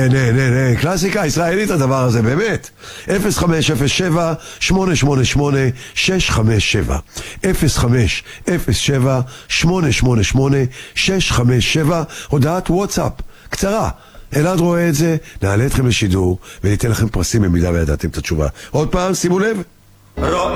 קלאסיקה ישראלית הדבר הזה, באמת. 0507-888-657 0507-888-657 הודעת וואטסאפ קצרה. אלעד רואה את זה, נעלה אתכם לשידור וניתן לכם פרסים במידה וידעתם את התשובה. עוד פעם, שימו לב.